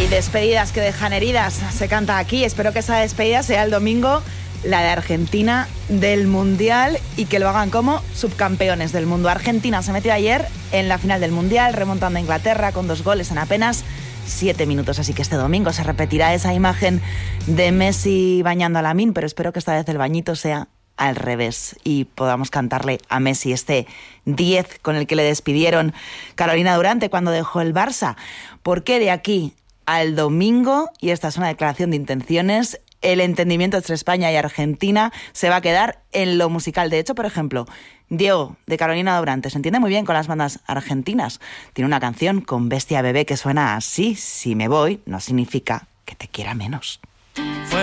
Hay despedidas que dejan heridas, se canta aquí. Espero que esa despedida sea el domingo, la de Argentina del Mundial, y que lo hagan como subcampeones del mundo. Argentina se metió ayer en la final del Mundial, remontando a Inglaterra con 2 goles en apenas 7 minutos. Así que este domingo se repetirá esa imagen de Messi bañando a Lamine, pero espero que esta vez el bañito sea al revés y podamos cantarle a Messi este 10 con el que le despidieron Carolina Durante cuando dejó el Barça. Porque de aquí al domingo, y esta es una declaración de intenciones, el entendimiento entre España y Argentina se va a quedar en lo musical. De hecho, por ejemplo, Diego, de Carolina Durante, se entiende muy bien con las bandas argentinas. Tiene una canción con Bestia Bebé que suena así: si me voy, no significa que te quiera menos. Fue